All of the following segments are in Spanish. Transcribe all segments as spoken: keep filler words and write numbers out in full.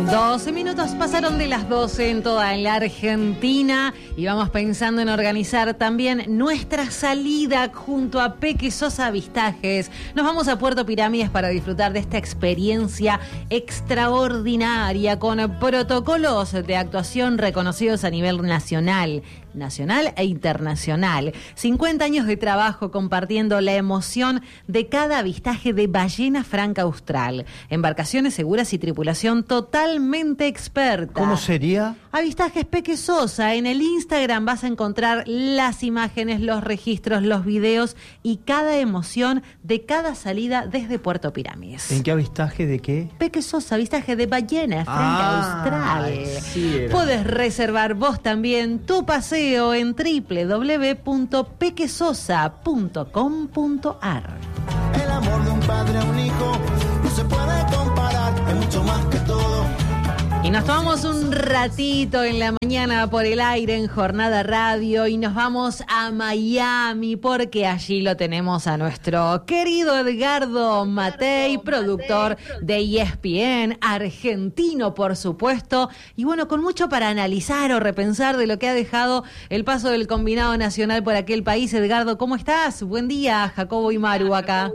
doce minutos pasaron de las doce en toda la Argentina y vamos pensando en organizar también nuestra salida junto a Peque Sosa Avistajes. Nos vamos a Puerto Pirámides para disfrutar de esta experiencia extraordinaria con protocolos de actuación reconocidos a nivel nacional, nacional e internacional. cincuenta años de trabajo compartiendo la emoción de cada avistaje de ballena franca austral. Embarcaciones seguras y tripulación totalmente experta. ¿Cómo sería? Avistajes Peque Sosa. En el Instagram vas a encontrar las imágenes, los registros, los videos y cada emoción de cada salida desde Puerto Pirámides. ¿En qué avistaje de qué? Peque Sosa, avistaje de ballena franca ah, austral. Sí era. Podés reservar vos también tu paseo en doble u doble u doble u punto pequesosa punto com punto a r. El amor de un padre a un hijo no se puede comparar, es mucho más que todo. Y nos tomamos un ratito en la mañana por el aire en Jornada Radio y nos vamos a Miami porque allí lo tenemos a nuestro querido Edgardo Matei, productor de E S P N, argentino por supuesto, y bueno, con mucho para analizar o repensar de lo que ha dejado el paso del combinado nacional por aquel país. Edgardo, ¿cómo estás? Buen día, Jacobo y Maru acá.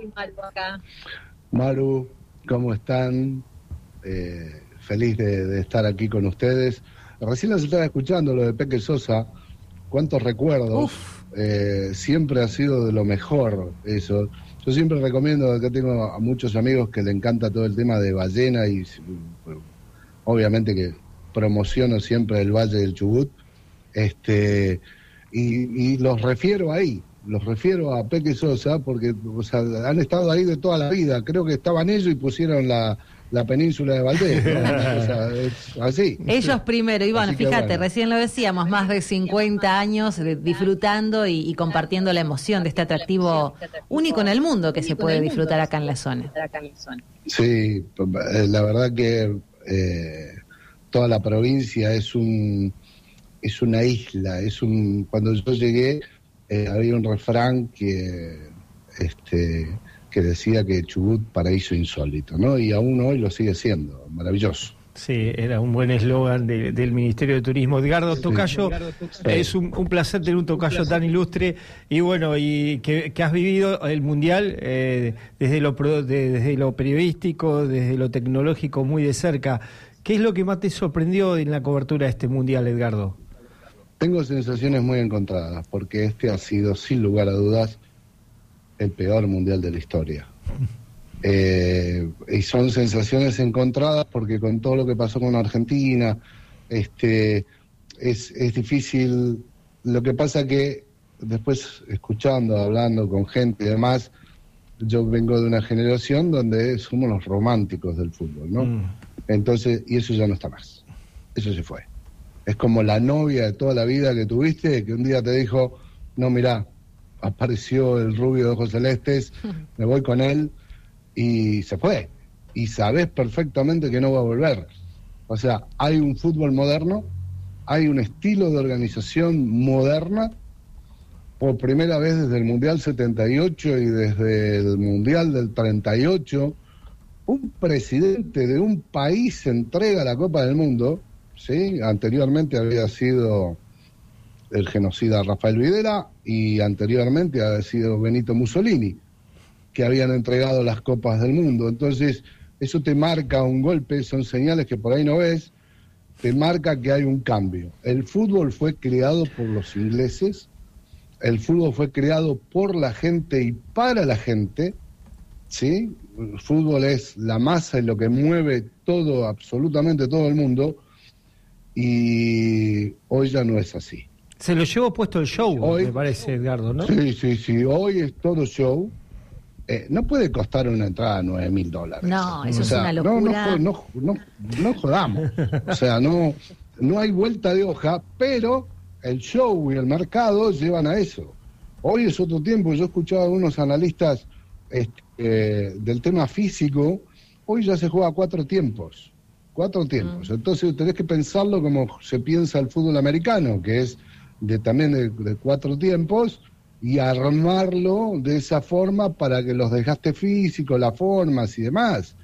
Maru, ¿cómo están? Eh... Feliz de, de estar aquí con ustedes. Recién los estaba escuchando, lo de Peque Sosa. Cuántos recuerdos. Eh, siempre ha sido de lo mejor eso. Yo siempre recomiendo, acá tengo a muchos amigos que le encanta todo el tema de ballena y obviamente que promociono siempre el Valle del Chubut. Este, y, y los refiero ahí. Los refiero a Peque Sosa porque o sea, han estado ahí de toda la vida. Creo que estaban ellos y pusieron la... la península de Valdés, ¿no? O sea, es así. Ellos primero, y bueno, fíjate, bueno. Recién lo decíamos, más de cincuenta años disfrutando y, y compartiendo la emoción de este atractivo único en el mundo que se puede disfrutar acá en la zona. Sí, la verdad que eh, toda la provincia es un es una isla, es un cuando yo llegué eh, había un refrán que este que decía que Chubut, paraíso insólito, ¿no? Y aún hoy lo sigue siendo, maravilloso. Sí, era un buen eslogan de, del Ministerio de Turismo. Edgardo sí. Tocayo, sí. es un, un placer tener un tocayo tan ilustre y bueno, y que, que has vivido el Mundial eh, desde, lo, de, desde lo periodístico, desde lo tecnológico muy de cerca. ¿Qué es lo que más te sorprendió en la cobertura de este Mundial, Edgardo? Tengo sensaciones muy encontradas, porque este ha sido, sin lugar a dudas, el peor mundial de la historia. Eh, y son sensaciones encontradas porque con todo lo que pasó con Argentina, este, es, es difícil. Lo que pasa que después, escuchando, hablando con gente y demás, yo vengo de una generación donde somos los románticos del fútbol, ¿no? Mm. Entonces, y eso ya no está más. Eso se fue. Es como la novia de toda la vida que tuviste, que un día te dijo, no, mirá, apareció el rubio de ojos celestes, me voy con él, y se fue. Y sabés perfectamente que no va a volver. O sea, hay un fútbol moderno, hay un estilo de organización moderna, por primera vez desde el Mundial setenta y ocho y desde el Mundial del treinta y ocho, un presidente de un país se entrega a la Copa del Mundo, ¿sí? Anteriormente había sido el genocida Rafael Videla y anteriormente había sido Benito Mussolini, que habían entregado las copas del mundo. Entonces, eso te marca un golpe, son señales que por ahí no ves, te marca que hay un cambio. El fútbol fue creado por los ingleses, el fútbol fue creado por la gente y para la gente, ¿sí? El fútbol es la masa y lo que mueve todo, absolutamente todo el mundo, y hoy ya no es así. Se lo llevó puesto el show, hoy, me parece, Edgardo, ¿no? Sí, sí, sí, hoy es todo show. Eh, no puede costar una entrada nueve mil dólares. No, eso o sea, es una locura. No, no, no, no, no jodamos. O sea, no, no hay vuelta de hoja, pero el show y el mercado llevan a eso. Hoy es otro tiempo. Yo he escuchado a algunos analistas este, eh, del tema físico. Hoy ya se juega cuatro tiempos. Cuatro tiempos. Mm. Entonces tenés que pensarlo como se piensa el fútbol americano, que es de también de, de cuatro tiempos, y armarlo de esa forma para que los desgastes físicos, las formas y demás.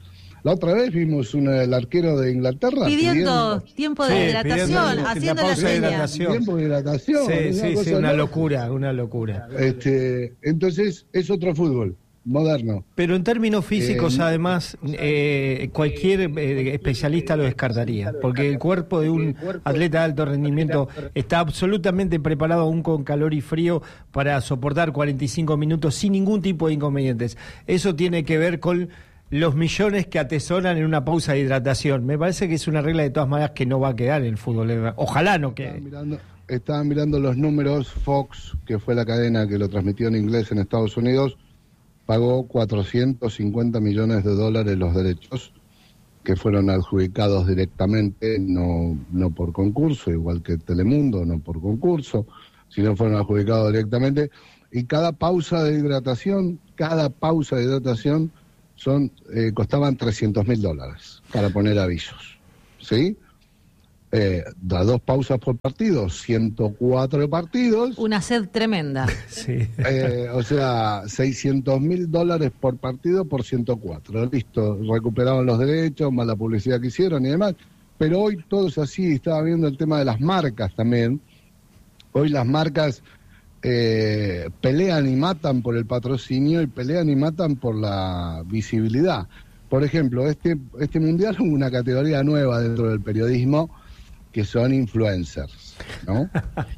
La otra vez vimos un, el arquero de Inglaterra pidiendo, pidiendo tiempo de sí, hidratación, haciendo la, la seña. Tiempo de hidratación. Sí, sí, sí, una locura, una locura. Este, entonces, es otro fútbol moderno. Pero en términos físicos, eh, además, eh, cualquier eh, especialista lo descartaría, porque el cuerpo de un atleta de alto rendimiento está absolutamente preparado aún con calor y frío para soportar cuarenta y cinco minutos sin ningún tipo de inconvenientes. Eso tiene que ver con los millones que atesoran en una pausa de hidratación. Me parece que es una regla de todas maneras que no va a quedar en el fútbol. Ojalá no quede. Estaban mirando, estaban mirando los números. Fox, que fue la cadena que lo transmitió en inglés en Estados Unidos, pagó cuatrocientos cincuenta millones de dólares los derechos que fueron adjudicados directamente, no, no por concurso, igual que Telemundo, no por concurso, sino fueron adjudicados directamente. Y cada pausa de hidratación, cada pausa de hidratación son eh, costaban trescientos mil dólares para poner avisos, ¿sí? Eh, da dos pausas por partido, ciento cuatro partidos. Una sed tremenda. Sí. Eh, o sea, seiscientos mil dólares por partido por ciento cuatro. Listo, recuperaron los derechos, más la publicidad que hicieron y demás. Pero hoy todo es así, estaba viendo el tema de las marcas también. Hoy las marcas eh, pelean y matan por el patrocinio y pelean y matan por la visibilidad. Por ejemplo, este, este mundial hubo una categoría nueva dentro del periodismo, que son influencers, ¿no?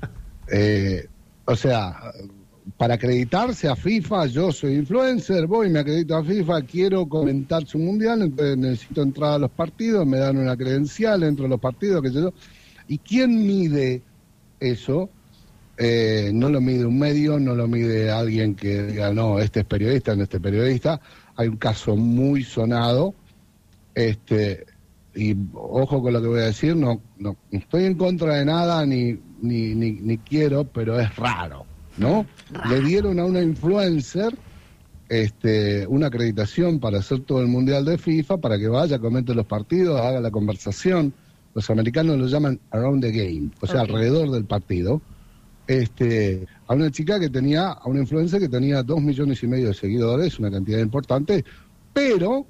eh, o sea, para acreditarse a FIFA, yo soy influencer, voy, me acredito a FIFA, quiero comentar su mundial, entonces necesito entrar a los partidos, me dan una credencial, entro a los partidos, qué sé yo. ¿Y quién mide eso? Eh, no lo mide un medio, no lo mide alguien que diga, no, este es periodista, no este es periodista. Hay un caso muy sonado, este... y ojo con lo que voy a decir, no, no estoy en contra de nada ni, ni, ni, ni quiero, pero es raro, ¿no? Raro. Le dieron a una influencer este, una acreditación para hacer todo el mundial de FIFA, para que vaya, comente los partidos, haga la conversación. Los americanos lo llaman around the game, o sea, okay, alrededor del partido. Este, a una chica que tenía, a una influencer que tenía dos millones y medio de seguidores, una cantidad importante, pero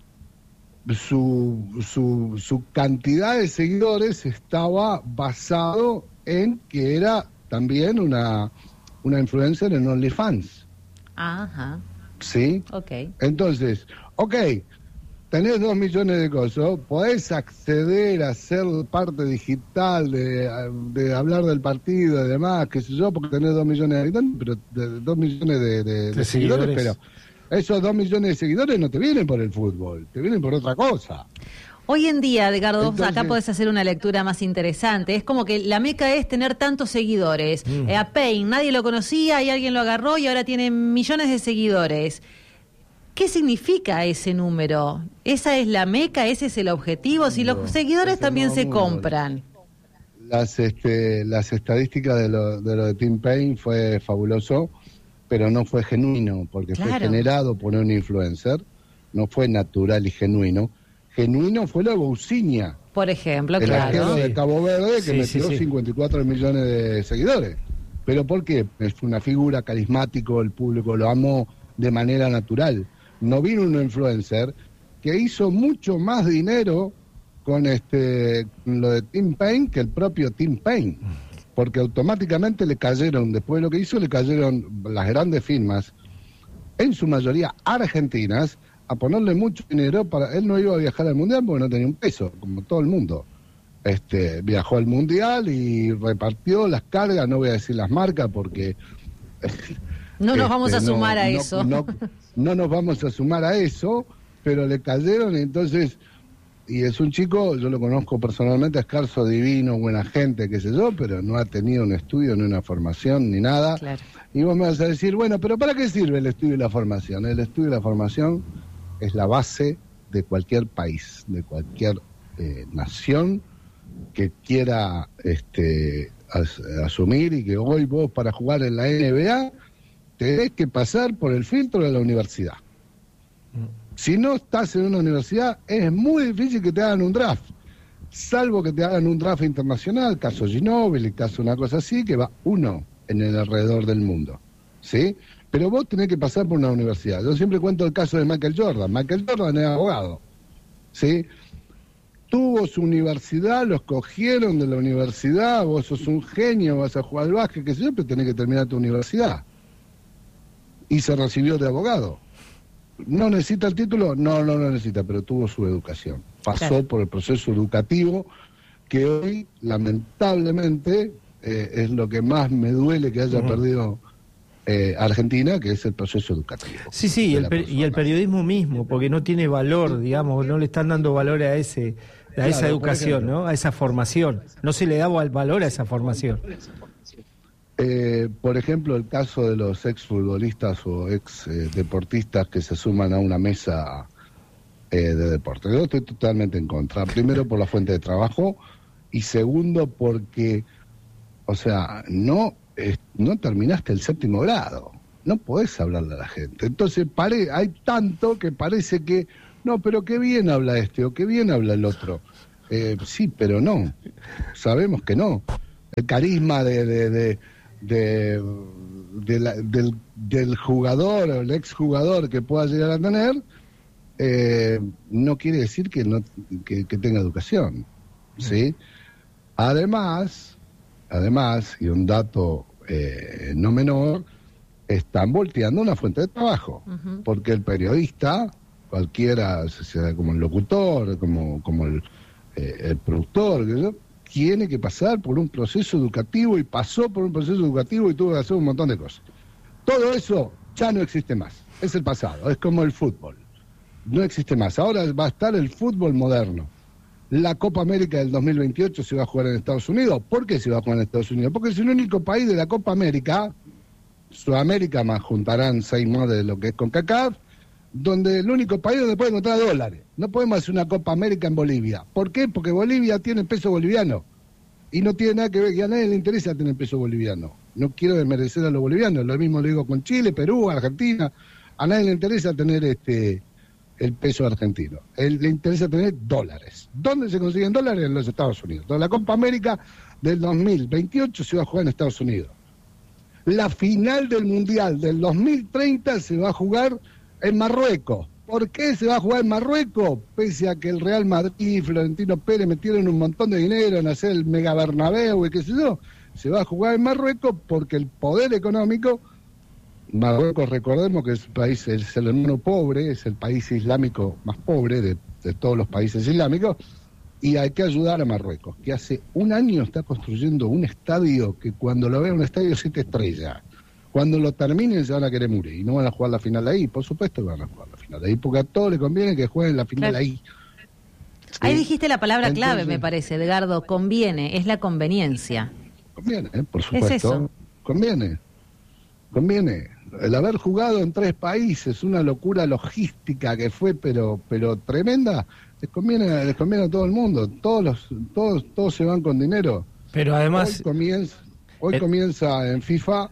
Su, su, su cantidad de seguidores estaba basado en que era también una, una influencer en OnlyFans. Ajá. ¿Sí? Ok. Entonces, ok, tenés dos millones de cosas, podés acceder a ser parte digital, de, de hablar del partido y demás, qué sé yo, porque tenés dos millones de habitantes, pero de, dos millones de, de, de, de seguidores, seguidores, pero esos dos millones de seguidores no te vienen por el fútbol, te vienen por otra cosa. Hoy en día, Edgardo, Entonces, acá podés hacer una lectura más interesante. Es como que la meca es tener tantos seguidores. Mm. Eh, a Payne, nadie lo conocía y alguien lo agarró y ahora tiene millones de seguidores. ¿Qué significa ese número? ¿Esa es la meca? ¿Ese es el objetivo? Si no, los seguidores también no, se compran. Las, este, las estadísticas de lo, de lo de Tim Payne fue fabuloso, pero no fue genuino, porque claro, fue generado por un influencer, no fue natural y genuino. Genuino fue lo de Bousinia, por ejemplo, el claro. arquero de Cabo Verde, que sí, metió sí, sí. cincuenta y cuatro millones de seguidores. ¿Pero por qué? Es una figura carismático, el público lo amó de manera natural. No vino un influencer que hizo mucho más dinero con este lo de Tim Payne que el propio Tim Payne. Porque automáticamente le cayeron, después de lo que hizo, le cayeron las grandes firmas, en su mayoría argentinas, a ponerle mucho dinero para... Él no iba a viajar al Mundial porque no tenía un peso, como todo el mundo. Este, viajó al Mundial y repartió las cargas, no voy a decir las marcas porque... No nos este, vamos a sumar no, a no, eso. No, no nos vamos a sumar a eso, pero le cayeron y entonces... Y es un chico, yo lo conozco personalmente, escarso, divino, buena gente, qué sé yo, pero no ha tenido un estudio, ni una formación, ni nada. Claro. Y vos me vas a decir, bueno, pero ¿para qué sirve el estudio y la formación? El estudio y la formación es la base de cualquier país, de cualquier eh, nación que quiera este, as, asumir y que hoy vos para jugar en la N B A tenés que pasar por el filtro de la universidad. Si no estás en una universidad, es muy difícil que te hagan un draft, salvo que te hagan un draft internacional, caso Ginóbili, caso una cosa así, que va uno en el alrededor del mundo, ¿sí? Pero vos tenés que pasar por una universidad. Yo siempre cuento el caso de Michael Jordan. Michael Jordan es abogado, ¿sí? Tuvo su universidad, lo escogieron de la universidad, vos sos un genio, vas a jugar al básquet, qué sé yo, pero tenés que terminar tu universidad. Y se recibió de abogado. ¿No necesita el título? No, no lo necesita, pero tuvo su educación. Pasó claro. por el proceso educativo que hoy, lamentablemente, eh, es lo que más me duele que haya uh-huh. perdido eh, Argentina, que es el proceso educativo. Sí, sí, y el, per- y el periodismo mismo, porque no tiene valor, digamos, no le están dando valor a ese a claro, esa educación, ¿no? A esa formación. No se le da valor a esa formación. Eh, por ejemplo, el caso de los exfutbolistas o ex eh, deportistas que se suman a una mesa eh, de deporte. Yo estoy totalmente en contra. Primero, por la fuente de trabajo, y segundo, porque, o sea, no, eh, no terminaste el séptimo grado. No podés hablarle a la gente. Entonces, pare, hay tanto que parece que, no, pero qué bien habla este o qué bien habla el otro. Eh, sí, pero no. Sabemos que no. El carisma de... de, de De, de la, del, del jugador o el exjugador que pueda llegar a tener, eh, no quiere decir que no que, que tenga educación, ¿sí? Además, además, y un dato eh, no menor, están volteando una fuente de trabajo, uh-huh. porque el periodista, cualquiera, sea como el locutor, como, como el, eh, el productor, que yo, tiene que pasar por un proceso educativo y pasó por un proceso educativo y tuvo que hacer un montón de cosas. Todo eso ya no existe más, es el pasado, es como el fútbol, no existe más. Ahora va a estar el fútbol moderno. La Copa América del dos mil veintiocho se va a jugar en Estados Unidos. ¿Por qué se va a jugar en Estados Unidos? Porque es el único país de la Copa América, Sudamérica más juntarán seis más de lo que es CONCACAF, donde el único país donde puede encontrar dólares. No podemos hacer una Copa América en Bolivia. ¿Por qué? Porque Bolivia tiene peso boliviano. Y no tiene nada que ver, y a nadie le interesa tener peso boliviano. No quiero desmerecer a los bolivianos, lo mismo lo digo con Chile, Perú, Argentina. A nadie le interesa tener este el peso argentino. A él le interesa tener dólares. ¿Dónde se consiguen dólares? En los Estados Unidos. Entonces, la Copa América del dos mil veintiocho se va a jugar en Estados Unidos. La final del Mundial del dos mil treinta se va a jugar en Marruecos. ¿Por qué se va a jugar en Marruecos? Pese a que el Real Madrid y Florentino Pérez metieron un montón de dinero en hacer el Mega Bernabéu y qué sé yo, se va a jugar en Marruecos porque el poder económico, Marruecos, recordemos que es, el país, es el hermano pobre, es el país islámico más pobre de, de todos los países islámicos, y hay que ayudar a Marruecos, que hace un año está construyendo un estadio que cuando lo vea un estadio siete estrellas. Cuando lo terminen se van a querer morir y no van a jugar la final ahí. Por supuesto que van a jugar la final ahí, porque a todos les conviene que jueguen la final claro. ahí. ¿Sí? Ahí dijiste la palabra Entonces, clave, me parece, Edgardo, conviene, es la conveniencia. Conviene, ¿eh? Por supuesto. ¿Es eso? Conviene, conviene. El haber jugado en tres países, una locura logística que fue, pero pero tremenda, les conviene, les conviene a todo el mundo. Todos los, todos, todos se van con dinero. Pero además... Hoy comienza, hoy el... comienza en FIFA...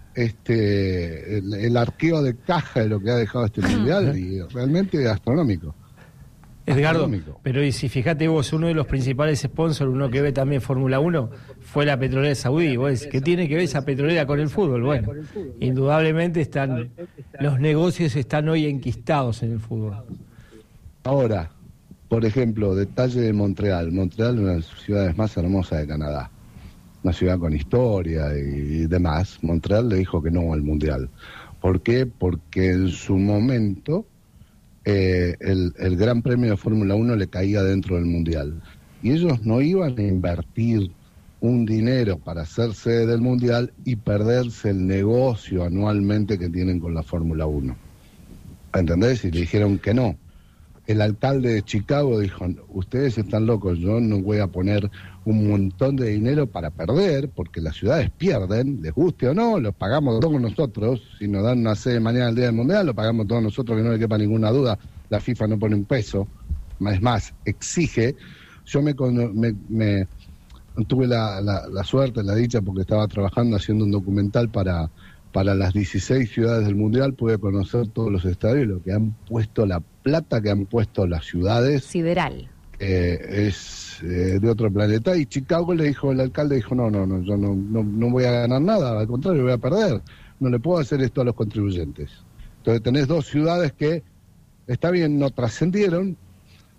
este el, el arqueo de caja de lo que ha dejado este mundial y realmente astronómico. Edgardo, astronómico. Pero y si fíjate vos, uno de los principales sponsors, uno que ve también Fórmula uno, fue la petrolera saudí. Vos, ¿qué tiene que ver esa petrolera con el fútbol? Bueno, indudablemente están los negocios están hoy enquistados en el fútbol. Ahora, por ejemplo, detalle de Montreal. Montreal es una de las ciudades más hermosas de Canadá. Una ciudad con historia y demás. Montreal le dijo que no al Mundial. ¿Por qué? Porque en su momento eh, el, el Gran Premio de Fórmula uno le caía dentro del Mundial. Y ellos no iban a invertir un dinero para hacer sede del Mundial y perderse el negocio anualmente que tienen con la Fórmula uno. ¿Entendés? Y le dijeron que no. El alcalde de Chicago dijo, ustedes están locos, yo no voy a poner un montón de dinero para perder, porque las ciudades pierden, les guste o no, lo pagamos todos nosotros, si nos dan una sede mañana el Día del Mundial, lo pagamos todos nosotros, que no le quepa ninguna duda, la FIFA no pone un peso, es más, exige. Yo me, me, me tuve la, la, la suerte, la dicha, porque estaba trabajando haciendo un documental para... para las dieciséis ciudades del Mundial, pude conocer todos los estadios, lo que han puesto, la plata que han puesto las ciudades. Sideral. Eh, es eh, de otro planeta. Y Chicago le dijo, el alcalde dijo, no, no, no, yo no, no, no voy a ganar nada, al contrario, voy a perder. No le puedo hacer esto a los contribuyentes. Entonces tenés dos ciudades que, está bien, no trascendieron,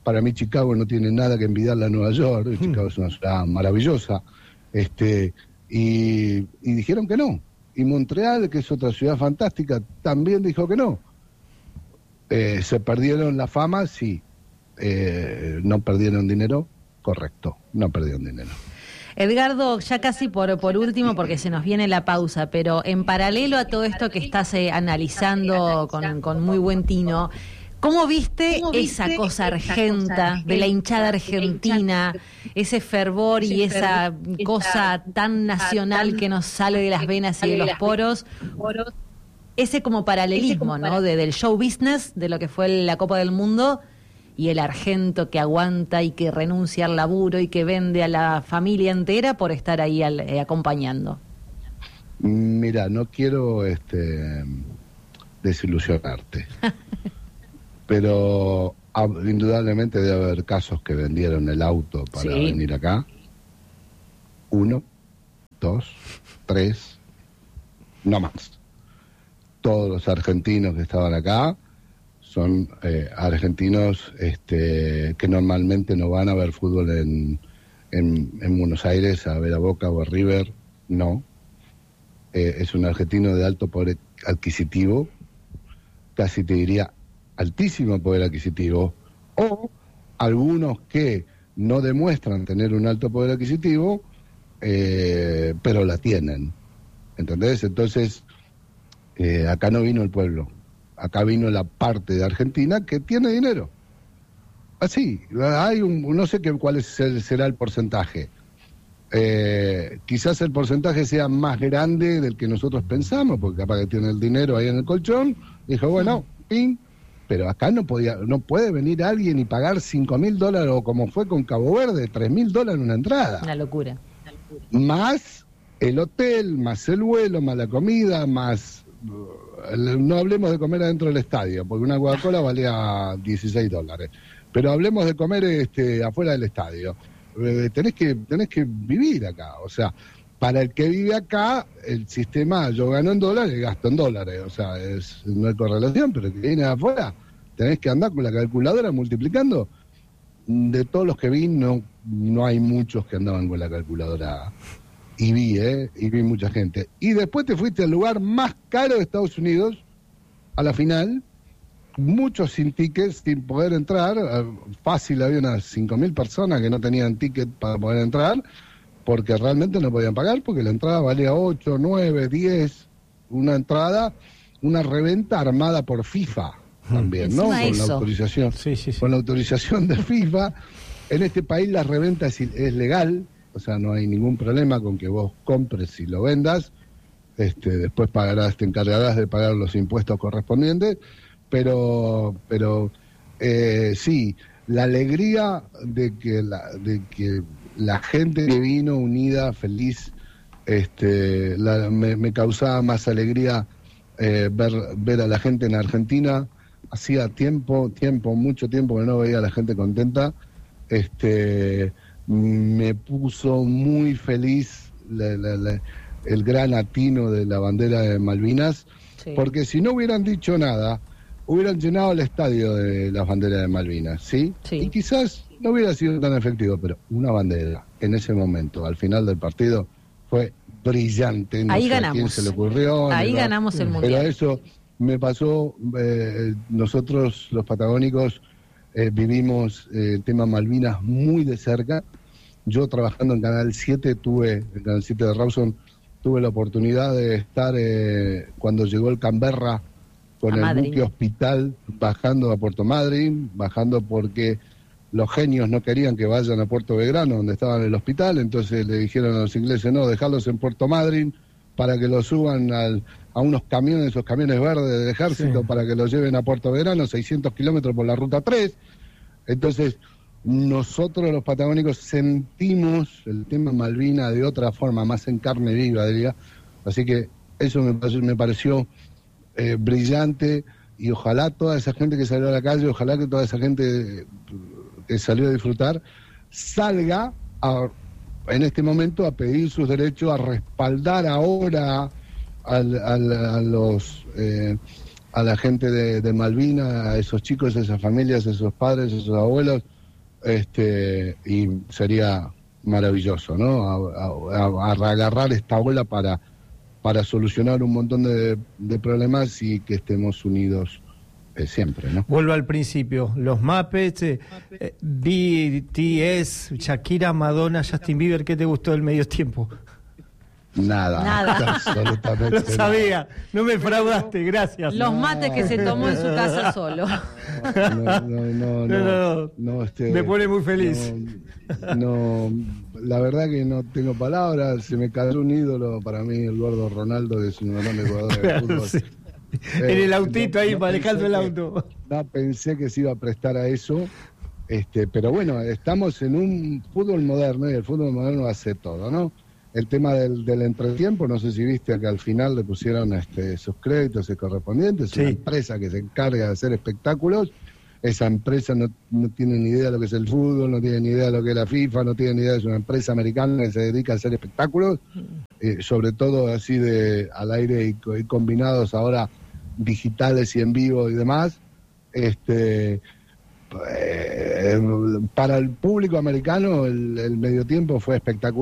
Para mí Chicago no tiene nada que envidiarle a Nueva York, Chicago es una ciudad maravillosa, este, y, y dijeron que no. Y Montreal, que es otra ciudad fantástica, también dijo que no. Eh, ¿Se perdieron la fama? Sí. Eh, ¿No perdieron dinero? Correcto, no perdieron dinero. Edgardo, ya casi por, por último, porque se nos viene la pausa, pero en paralelo a todo esto que estás eh, analizando con, con muy buen tino, ¿cómo viste, ¿Cómo viste esa cosa argenta, cosa de la hinchada argentina, ese fervor y esa cosa tan nacional que nos sale de las venas y de los poros? Ese como paralelismo, ¿no? De, del show business, de lo que fue la Copa del Mundo, y el argento que aguanta y que renuncia al laburo y que vende a la familia entera por estar ahí al, eh, acompañando. Mira, no quiero este desilusionarte. Pero ah, indudablemente debe haber casos que vendieron el auto para sí. venir acá. Uno, dos, tres, no más. Todos los argentinos que estaban acá son eh, argentinos este, que normalmente no van a ver fútbol en, en, en Buenos Aires, a ver a Boca o a River, no. Eh, es un argentino de alto poder adquisitivo, casi te diría altísimo poder adquisitivo, o algunos que no demuestran tener un alto poder adquisitivo, eh, pero la tienen, ¿entendés? Entonces, eh, acá no vino el pueblo, acá vino la parte de Argentina que tiene dinero. Así, hay un, no sé qué, cuál es el, será el porcentaje. Eh, quizás el porcentaje sea más grande del que nosotros pensamos, porque capaz que tiene el dinero ahí en el colchón, dijo, bueno, ping, pero acá no podía, no puede venir alguien y pagar cinco mil dólares, o como fue con Cabo Verde, tres mil dólares una entrada. Una locura. Más el hotel, más el vuelo, más la comida, más... No hablemos de comer adentro del estadio, porque una Coca-Cola valía dieciséis dólares. Pero hablemos de comer este, afuera del estadio. Eh, tenés que tenés que vivir acá. O sea, para el que vive acá, el sistema, yo gano en dólares, gasto en dólares. O sea, es, no hay correlación, pero el que viene de afuera, tenés que andar con la calculadora multiplicando. De todos los que vi, no, no hay muchos que andaban con la calculadora. Y vi, ¿eh? Y vi mucha gente. Y después te fuiste al lugar más caro de Estados Unidos, a la final, muchos sin tickets, sin poder entrar. Fácil, había unas cinco mil personas que no tenían ticket para poder entrar, porque realmente no podían pagar, porque la entrada valía ocho, nueve, diez, una entrada, una reventa armada por FIFA también, ¿no? Con la autorización, sí, sí, sí. Con la autorización de FIFA. En este país la reventa es, es legal. O sea, no hay ningún problema con que vos compres y lo vendas. Este, después pagarás, te encargarás de pagar los impuestos correspondientes. Pero, pero eh, sí, la alegría de que la, de que la gente que vino unida, feliz, este, la, me, me causaba más alegría eh, ver, ver a la gente en Argentina. Hacía tiempo, tiempo, mucho tiempo que no veía a la gente contenta. Este... Me puso muy feliz la, la, la, el gran atino de la bandera de Malvinas, sí. Porque si no hubieran dicho nada, hubieran llenado el estadio de las banderas de Malvinas, ¿sí? Sí. Y quizás no hubiera sido tan efectivo, pero una bandera en ese momento, al final del partido, fue brillante. No Ahí sé ganamos. A quién se le ocurrió. Ahí no, ganamos el mundial. Pero eso me pasó, eh, nosotros los patagónicos, Eh, vivimos eh, el tema Malvinas muy de cerca. Yo trabajando en Canal siete, tuve, en Canal siete de Rawson, tuve la oportunidad de estar eh, cuando llegó el Canberra con a el Madrid. Buque hospital, bajando a Puerto Madryn, bajando porque los genios no querían que vayan a Puerto Belgrano, donde estaban en el hospital, entonces le dijeron a los ingleses, no, dejarlos en Puerto Madryn para que los suban al, a unos camiones, esos camiones verdes del ejército, sí. Para que los lleven a Puerto Belgrano, seiscientos kilómetros por la ruta tres. Entonces, nosotros los patagónicos sentimos el tema Malvina de otra forma, más en carne viva, diría. Así que eso me pareció, me pareció eh, brillante, y ojalá toda esa gente que salió a la calle, ojalá que toda esa gente que salió a disfrutar, salga a... en este momento a pedir sus derechos, a respaldar ahora a, a, a los eh, a la gente de, de Malvinas, a esos chicos, a esas familias, a esos padres, a esos abuelos, este, y sería maravilloso, ¿no? A, a, a agarrar esta ola para, para solucionar un montón de, de problemas y que estemos unidos eh, siempre, ¿no? Vuelvo al principio, los Muppets, eh, eh, B T S, Shakira, Madonna, Justin Bieber, ¿qué te gustó del medio tiempo? Nada, Nada. absolutamente Lo sabía, no me fraudaste, gracias. Los mates que se tomó en su casa solo. No, no, no, no, No, no, no, este, me pone muy feliz. No, no, la verdad que no tengo palabras, se me cayó un ídolo para mí, el gordo Ronaldo, que es un gran jugador de Claro, fútbol. sí. Eh, En el autito no- ahí no manejando pensé el que- auto. No pensé que se iba a prestar a eso, este, pero bueno, estamos en un fútbol moderno y el fútbol moderno hace todo, ¿no? El tema del, del entretiempo, no sé si viste que al final le pusieron este, sus créditos correspondientes, es una Sí. empresa que se encarga de hacer espectáculos. Esa empresa no, no tiene ni idea de lo que es el fútbol, no tiene ni idea de lo que es la FIFA, no tiene ni idea, es una empresa americana que se dedica a hacer espectáculos, eh, sobre todo así de al aire y, co- y combinados ahora digitales y en vivo y demás. Este, eh, para el público americano el, el medio tiempo fue espectacular.